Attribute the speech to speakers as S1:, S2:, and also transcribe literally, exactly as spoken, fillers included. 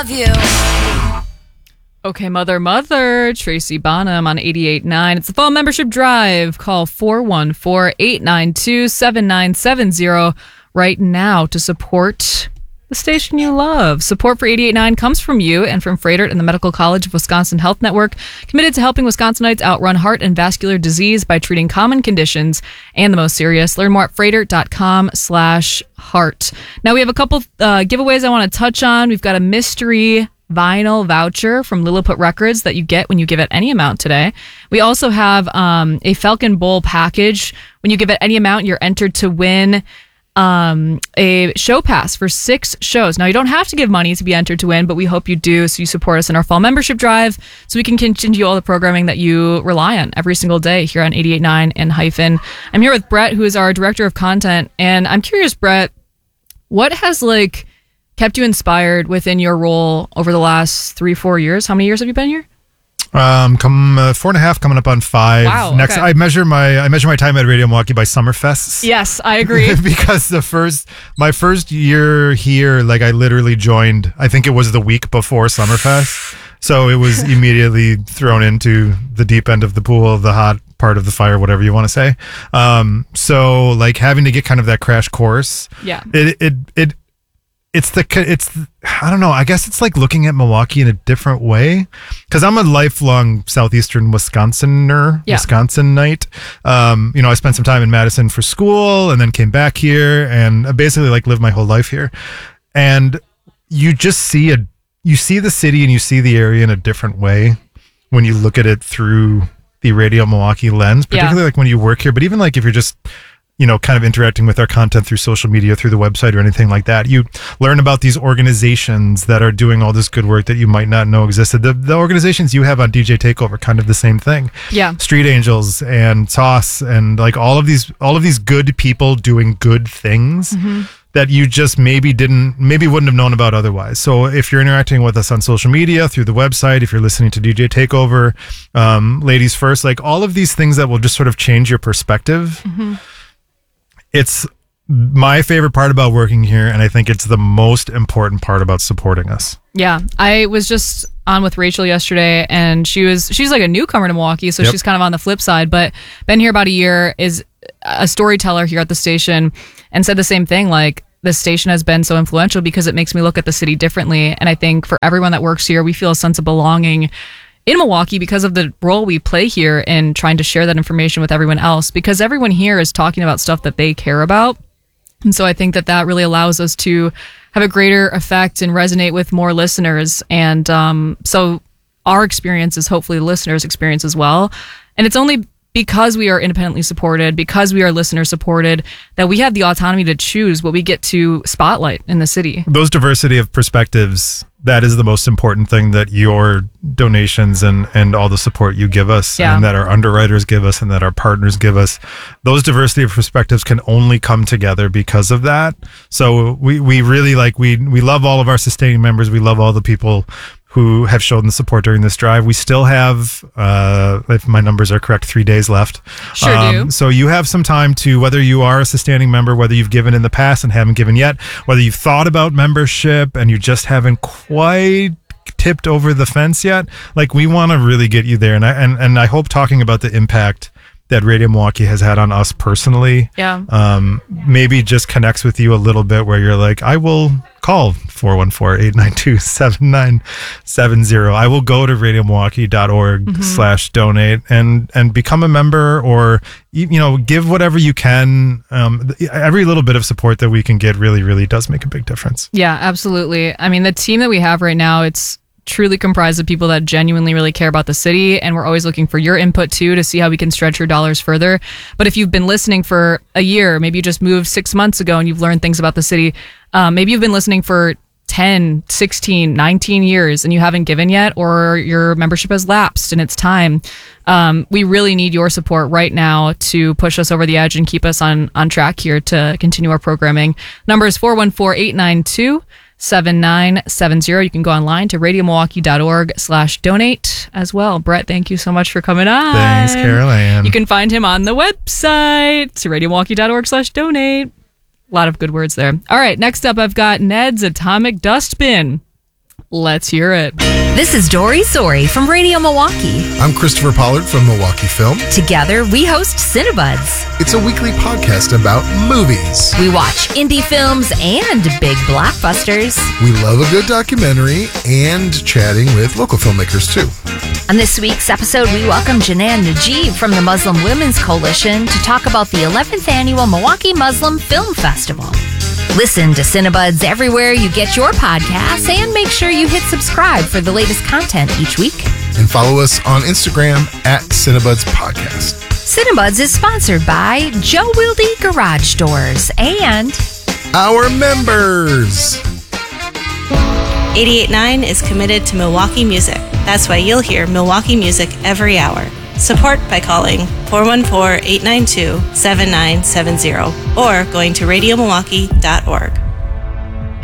S1: You.
S2: Okay, Mother, Mother, Tracy Bonham on eighty-eight point nine. It's the fall membership drive. Call four one four, eight nine two, seven nine seven zero right now to support the station you love. Support for eighty-eight point nine comes from you and from Froedtert and the Medical College of Wisconsin Health Network, committed to helping Wisconsinites outrun heart and vascular disease by treating common conditions and the most serious. Learn more at froedtert.com slash heart. Now we have a couple uh, giveaways I want to touch on. We've got a mystery vinyl voucher from Lilliput Records that you get when you give it any amount today. We also have um, a Falcon Bowl package. When you give it any amount, you're entered to win um, a show pass for six shows. Now, you don't have to give money to be entered to win, but we hope you do, so you support us in our fall membership drive so we can continue all the programming that you rely on every single day here on eighty-eight point nine and Hyphen. I'm here with Brett, who is our director of content, and I'm curious, Brett, what has like kept you inspired within your role over the last three, four years? How many years have you been here?
S3: Um, come uh, four and a half, coming up on five.
S2: Wow,
S3: Next,
S2: okay.
S3: I measure my I measure my time at Radio Milwaukee by Summerfests.
S2: Yes, I agree.
S3: Because the first my first year here, like I literally joined. I think it was the week before Summerfest, so it was immediately thrown into the deep end of the pool, the hot part of the fire, whatever you want to say. Um, so like having to get kind of that crash course.
S2: Yeah.
S3: It it it. It's the, it's, I don't know, I guess it's like looking at Milwaukee in a different way. Because I'm a lifelong Southeastern Wisconsinner,
S2: yeah.
S3: Wisconsinite. Um, you know, I spent some time in Madison for school and then came back here and I basically like lived my whole life here. And you just see a, you see the city and you see the area in a different way when you look at it through the Radio Milwaukee lens, particularly
S2: yeah.
S3: like when you work here. But even like if you're just, you know, kind of interacting with our content through social media, through the website or anything like that. You learn about these organizations that are doing all this good work that you might not know existed. The, the organizations you have on D J Takeover, kind of the same thing.
S2: Yeah.
S3: Street Angels and Toss and like all of these, all of these good people doing good things mm-hmm. that you just maybe didn't, maybe wouldn't have known about otherwise. So if you're interacting with us on social media, through the website, if you're listening to D J Takeover, um, Ladies First, like all of these things that will just sort of change your perspective. Mm-hmm. It's my favorite part about working here, and I think it's the most important part about supporting us.
S2: Yeah, I was just on with Rachel yesterday, and she was she's like a newcomer to Milwaukee, so yep. she's kind of on the flip side, but been here about a year, is a storyteller here at the station, and said the same thing, like, the station has been so influential because it makes me look at the city differently, and I think for everyone that works here, we feel a sense of belonging in Milwaukee because of the role we play here in trying to share that information with everyone else, because everyone here is talking about stuff that they care about. And so I think that that really allows us to have a greater effect and resonate with more listeners. And um, so our experience is hopefully the listeners' experience as well. And it's only because we are independently supported, because we are listener supported, that we have the autonomy to choose what we get to spotlight in the city.
S3: Those diversity of perspectives, that is the most important thing that your donations and, and all the support you give us
S2: yeah.
S3: and that our underwriters give us and that our partners give us, those diversity of perspectives can only come together because of that. So we, we really like, we, we love all of our sustaining members. We love all the people who have shown the support during this drive. We still have, uh, if my numbers are correct, three days left.
S2: Sure um,
S3: do. So you have some time to, whether you are a sustaining member, whether you've given in the past and haven't given yet, whether you've thought about membership and you just haven't quite tipped over the fence yet, like we want to really get you there. And I, and, and I hope talking about the impact that Radio Milwaukee has had on us personally,
S2: yeah.
S3: um, maybe just connects with you a little bit where you're like, I will call four one four, eight nine two, seven nine seven zero. I will go to radio milwaukee dot org mm-hmm. slash donate and, and become a member, or, you know, give whatever you can. Um, every little bit of support that we can get really, really does make a big difference.
S2: Yeah, absolutely. I mean, the team that we have right now, it's truly comprised of people that genuinely really care about the city, and we're always looking for your input too to see how we can stretch your dollars further. But if you've been listening for a year, maybe you just moved six months ago and you've learned things about the city, um, maybe you've been listening for ten, sixteen, nineteen years and you haven't given yet, or your membership has lapsed and it's time, um, we really need your support right now to push us over the edge and keep us on on track here to continue our programming. Number is four one four, eight nine two, seven nine seven zero. You can go online to radio milwaukee dot org slash donate as well. Brett, thank you so much for coming on.
S3: Thanks, Carol Ann.
S2: You can find him on the website, to radio milwaukee dot org slash donate. A lot of good words there. All right, next up, I've got Ned's Atomic Dustbin. Let's hear it.
S1: This is Dory Sori from Radio Milwaukee.
S4: I'm Christopher Pollard from Milwaukee Film.
S1: Together, we host Cinebuds.
S4: It's a weekly podcast about movies.
S1: We watch indie films and big blockbusters.
S4: We love a good documentary and chatting with local filmmakers, too.
S1: On this week's episode, we welcome Janan Najib from the Muslim Women's Coalition to talk about the eleventh Annual Milwaukee Muslim Film Festival. Listen to Cinebuds everywhere you get your podcasts and make sure you hit subscribe for the latest content each week.
S4: And follow us on Instagram at Cinebuds Podcast.
S1: Cinebuds is sponsored by Joe Wilde Garage Doors and
S4: our members.
S5: eighty-eight point nine is committed to Milwaukee music. That's why you'll hear Milwaukee music every hour. Support by calling four one four, eight nine two, seven nine seven zero or going to radio milwaukee dot org.